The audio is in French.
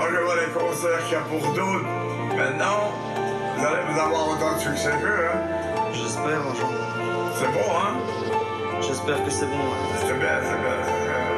Lâchez pas les concerts qu'il y a pour d'autres. Maintenant, vous allez vous avoir autant de succès qu'eux, hein? J'espère un jour. C'est bon, hein? J'espère que c'est bon. Ouais. C'est bien, c'est bien.